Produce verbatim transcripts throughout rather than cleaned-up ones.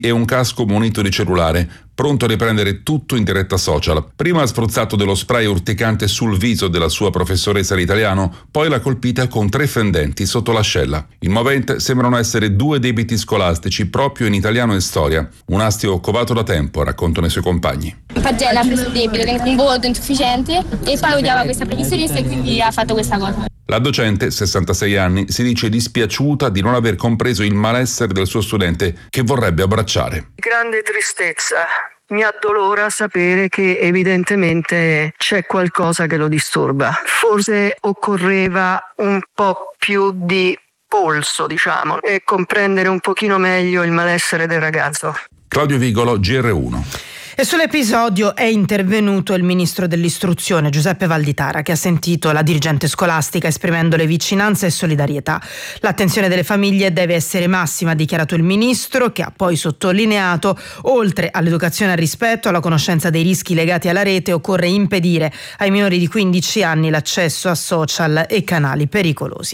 e un casco munito di cellulare, pronto a riprendere tutto in diretta social. Prima ha spruzzato dello spray urticante sul viso della sua professoressa di italiano, poi l'ha colpita con tre fendenti sotto l'ascella. Il movente sembrano essere due debiti scolastici proprio in italiano e storia. Un astio covato da tempo, raccontano i suoi compagni. Pagella ha preso debito, un voto insufficiente e poi odiava questa professoressa e quindi ha fatto questa cosa. La docente, sessantasei anni, si dice dispiaciuta di non aver compreso il malessere del suo studente che vorrebbe abbracciare. Grande tristezza. Mi addolora sapere che evidentemente c'è qualcosa che lo disturba. Forse occorreva un po' più di polso, diciamo, e comprendere un pochino meglio il malessere del ragazzo. Claudio Vigolo, G R uno. E sull'episodio è intervenuto il ministro dell'istruzione Giuseppe Valditara, che ha sentito la dirigente scolastica esprimendole vicinanza e solidarietà. L'attenzione delle famiglie deve essere massima, ha dichiarato il ministro, che ha poi sottolineato: oltre all'educazione al rispetto, alla conoscenza dei rischi legati alla rete, occorre impedire ai minori di quindici anni l'accesso a social e canali pericolosi.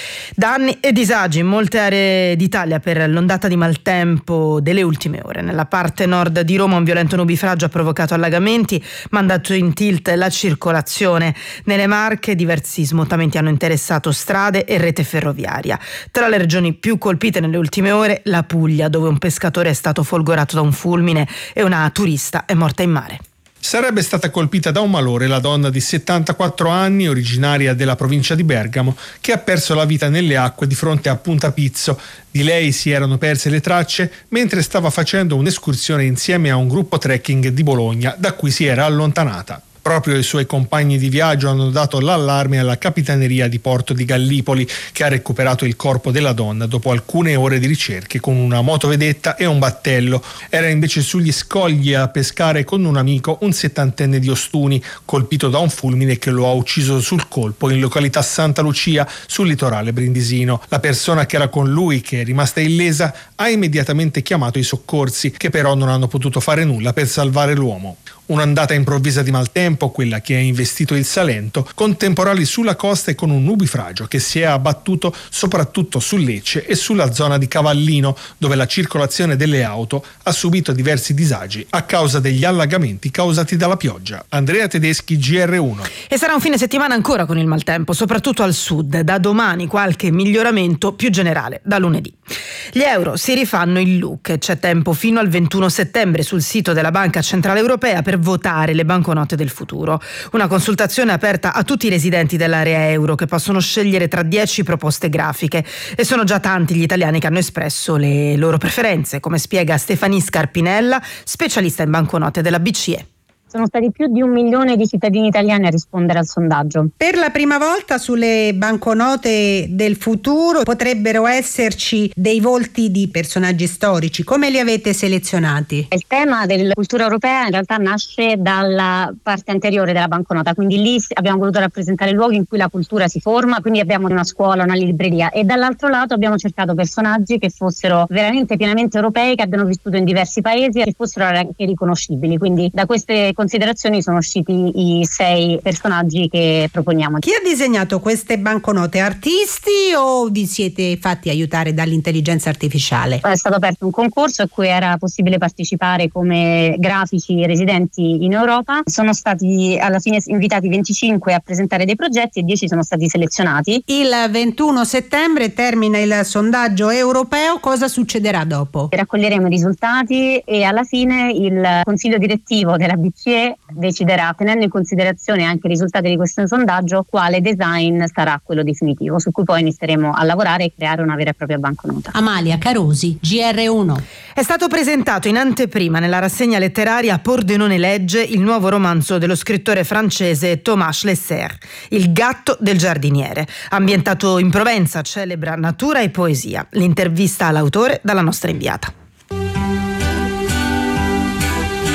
Danni e disagi in molte aree d'Italia per l'ondata di maltempo delle ultime ore. Nella parte nord di Roma un violento nubifragio ha provocato allagamenti, mandato in tilt la circolazione. Nelle Marche diversi smottamenti hanno interessato strade e rete ferroviaria. Tra le regioni più colpite nelle ultime ore, la Puglia, dove un pescatore è stato folgorato da un fulmine e una turista è morta in mare. Sarebbe stata colpita da un malore la donna di settantaquattro anni, originaria della provincia di Bergamo, che ha perso la vita nelle acque di fronte a Punta Pizzo. Di lei si erano perse le tracce mentre stava facendo un'escursione insieme a un gruppo trekking di Bologna, da cui si era allontanata. Proprio i suoi compagni di viaggio hanno dato l'allarme alla Capitaneria di Porto di Gallipoli, che ha recuperato il corpo della donna dopo alcune ore di ricerche con una motovedetta e un battello. Era invece sugli scogli a pescare con un amico, un settantenne di Ostuni, colpito da un fulmine che lo ha ucciso sul colpo in località Santa Lucia, sul litorale brindisino. La persona che era con lui, che è rimasta illesa, ha immediatamente chiamato i soccorsi, che però non hanno potuto fare nulla per salvare l'uomo. Un'ondata improvvisa di maltempo, quella che ha investito il Salento, con temporali sulla costa e con un nubifragio che si è abbattuto soprattutto su Lecce e sulla zona di Cavallino, dove la circolazione delle auto ha subito diversi disagi a causa degli allagamenti causati dalla pioggia. Andrea Tedeschi, G R uno. E sarà un fine settimana ancora con il maltempo, soprattutto al sud. Da domani qualche miglioramento più generale, da lunedì. Gli euro si rifanno il look. C'è tempo fino al ventuno settembre sul sito della Banca Centrale Europea per votare le banconote del futuro. Una consultazione aperta a tutti i residenti dell'area euro, che possono scegliere tra dieci proposte grafiche, e sono già tanti gli italiani che hanno espresso le loro preferenze, come spiega Stefania Scarpinella, specialista in banconote della B C E. Sono stati più di un milione di cittadini italiani a rispondere al sondaggio. Per la prima volta sulle banconote del futuro potrebbero esserci dei volti di personaggi storici. Come li avete selezionati? Il tema della cultura europea in realtà nasce dalla parte anteriore della banconota, quindi lì abbiamo voluto rappresentare luoghi in cui la cultura si forma, quindi abbiamo una scuola, una libreria, e dall'altro lato abbiamo cercato personaggi che fossero veramente pienamente europei, che abbiano vissuto in diversi paesi e che fossero anche riconoscibili. Quindi da queste considerazioni sono usciti i sei personaggi che proponiamo. Chi ha disegnato queste banconote? Artisti o vi siete fatti aiutare dall'intelligenza artificiale? È stato aperto un concorso a cui era possibile partecipare come grafici residenti in Europa. Sono stati alla fine invitati venticinque a presentare dei progetti e dieci sono stati selezionati. Il ventuno settembre termina il sondaggio europeo. Cosa succederà dopo? Raccoglieremo i risultati e alla fine il consiglio direttivo della B C E deciderà, tenendo in considerazione anche i risultati di questo sondaggio, quale design sarà quello definitivo, su cui poi inizieremo a lavorare e creare una vera e propria banconota. Amalia Carosi, G R uno. È stato presentato in anteprima nella rassegna letteraria Pordenone legge il nuovo romanzo dello scrittore francese Thomas Lesser, Il gatto del giardiniere. Ambientato in Provenza, celebra natura e poesia. L'intervista all'autore dalla nostra inviata.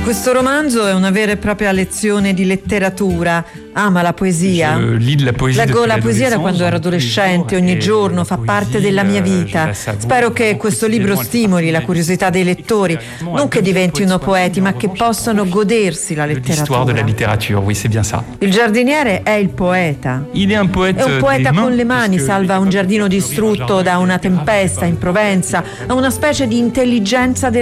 Questo romanzo è una vera e propria lezione di letteratura. Ama la poesia. Leggo la poesia da quando ero adolescente, ogni giorno, fa parte della mia vita. Spero che questo libro stimoli la curiosità dei lettori, non che diventino poeti, ma che possano godersi la letteratura. Il giardiniere è il poeta. È un poeta con le mani, salva un giardino distrutto da una tempesta in Provenza, ha una specie di intelligenza del